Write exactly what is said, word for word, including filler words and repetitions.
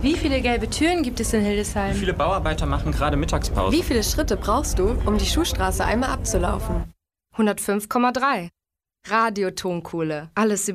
Wie viele gelbe Türen gibt es in Hildesheim? Wie viele Bauarbeiter machen gerade Mittagspause? Wie viele Schritte brauchst du, um die Schuhstraße einmal abzulaufen? hundertfünf Komma drei. Radio Tonkohle. Alles über